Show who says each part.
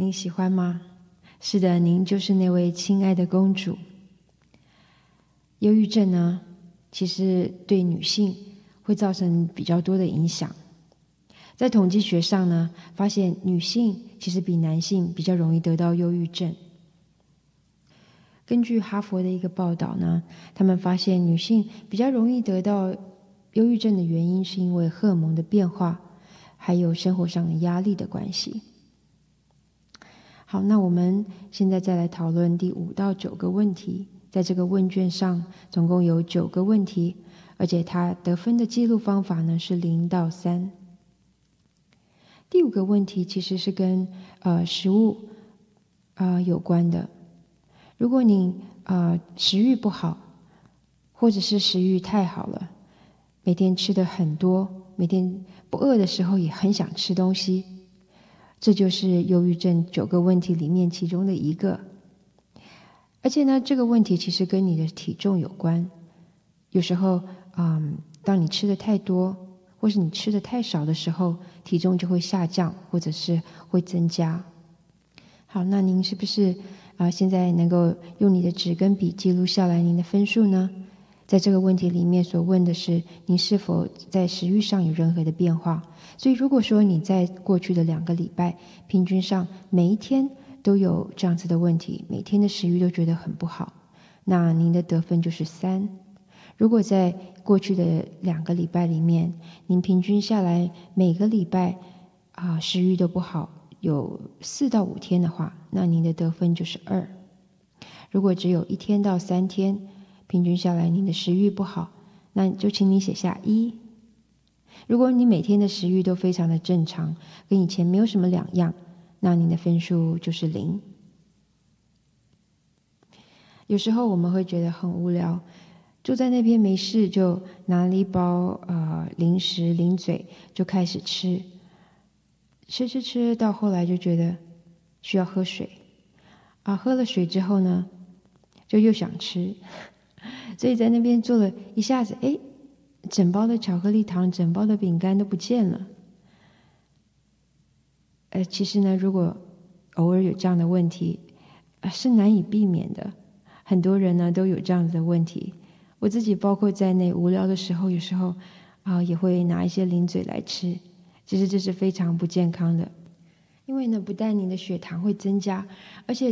Speaker 1: 您喜欢吗？是的，您就是那位亲爱的公主。忧郁症呢，其实对女性会造成比较多的影响。在统计学上呢，发现女性其实比男性比较容易得到忧郁症。根据哈佛的一个报道呢，他们发现女性比较容易得到忧郁症的原因是因为荷尔蒙的变化，还有生活上的压力的关系。好，那我们现在再来讨论第5到9个问题。在这个问卷上总共有9个问题，而且它得分的记录方法呢是0到3。第5个问题其实是跟食物有关的。如果你食欲不好，或者是食欲太好了，每天吃的很多，每天不饿的时候也很想吃东西，这就是忧郁症9个问题里面其中的一个。而且呢，这个问题其实跟你的体重有关。有时候当你吃的太多，或是你吃的太少的时候，体重就会下降，或者是会增加。好，那您是不是现在能够用你的纸跟笔记录下来您的分数呢？在这个问题里面所问的是您是否在食欲上有任何的变化。所以如果说你在过去的2个礼拜平均上每一天都有这样子的问题，每天的食欲都觉得很不好，那您的得分就是3。如果在过去的2个礼拜里面，您平均下来每个礼拜食欲都不好，有4到5天的话，那您的得分就是2。如果只有1天到3天，平均下来您的食欲不好，那就请你写下1。如果你每天的食欲都非常的正常，跟以前没有什么两样，那您的分数就是0。有时候我们会觉得很无聊，坐在那边没事，就拿了一包零食零嘴就开始吃，吃到后来就觉得需要喝水喝了水之后呢，就又想吃，所以在那边坐了一下子，整包的巧克力糖，整包的饼干都不见了。其实呢，如果偶尔有这样的问题是难以避免的。很多人呢都有这样子的问题，我自己包括在内，无聊的时候有时候也会拿一些零嘴来吃。其实这是非常不健康的，因为呢不但你的血糖会增加，而且